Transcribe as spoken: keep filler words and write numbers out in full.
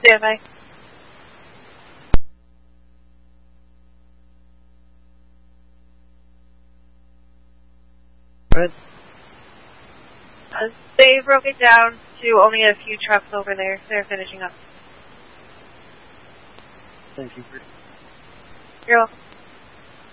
Stand by. Good. Uh, they broke it down to only a few trucks over there. They're finishing up. Thank you. You're welcome.